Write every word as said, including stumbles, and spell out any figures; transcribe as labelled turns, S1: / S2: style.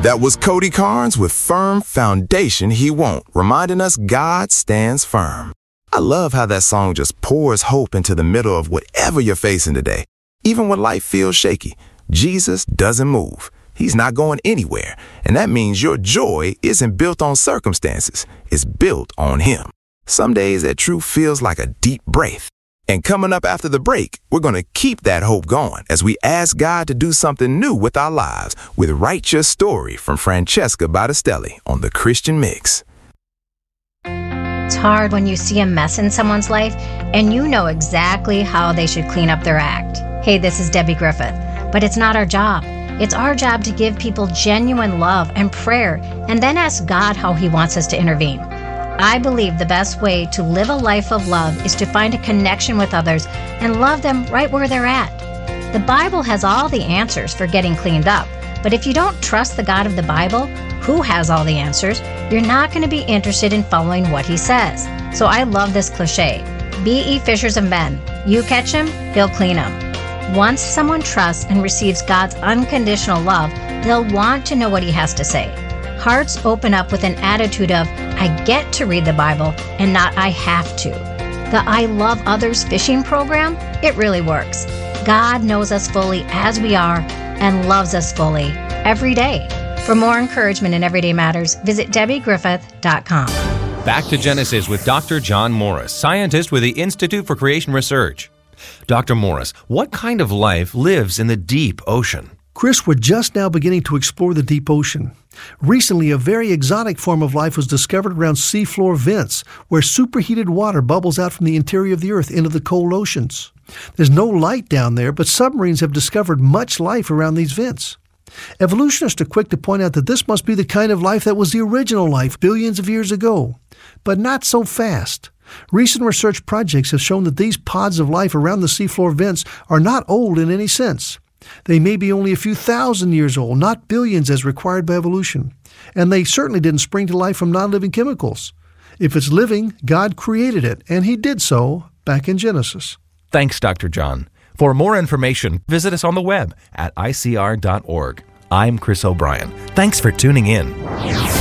S1: That was Cody Carnes with Firm Foundation He Won't, reminding us God stands firm. I love how that song just pours hope into the middle of whatever you're facing today. Even when life feels shaky, Jesus doesn't move. He's not going anywhere. And that means your joy isn't built on circumstances. It's built on Him. Some days that truth feels like a deep breath. And coming up after the break, we're going to keep that hope going as we ask God to do something new with our lives with Write Your Story from Francesca Battistelli on The Christian Mix.
S2: It's hard when you see a mess in someone's life and you know exactly how they should clean up their act. Hey, this is Debbie Griffith. But it's not our job. It's our job to give people genuine love and prayer and then ask God how He wants us to intervene. I believe the best way to live a life of love is to find a connection with others and love them right where they're at. The Bible has all the answers for getting cleaned up, but if you don't trust the God of the Bible, who has all the answers, you're not going to be interested in following what He says. So I love this cliche, be ye fishers of men. You catch him, He'll clean him. Once someone trusts and receives God's unconditional love, they'll want to know what He has to say. Hearts open up with an attitude of, I get to read the Bible and not I have to. The I Love Others fishing program, it really works. God knows us fully as we are and loves us fully every day. For more encouragement in Everyday Matters, visit Debbie Griffith dot com.
S3: Back to Genesis with Doctor John Morris, scientist with the Institute for Creation Research. Doctor Morris, what kind of life lives in the deep ocean?
S4: Chris, we're just now beginning to explore the deep ocean. Recently, a very exotic form of life was discovered around seafloor vents, where superheated water bubbles out from the interior of the Earth into the cold oceans. There's no light down there, but submarines have discovered much life around these vents. Evolutionists are quick to point out that this must be the kind of life that was the original life billions of years ago. But not so fast. Recent research projects have shown that these pods of life around the seafloor vents are not old in any sense. They may be only a few thousand years old, not billions as required by evolution. And they certainly didn't spring to life from non-living chemicals. If it's living, God created it, and He did so back in Genesis.
S3: Thanks, Doctor John. For more information, visit us on the web at I C R dot org. I'm Chris O'Brien. Thanks for tuning in.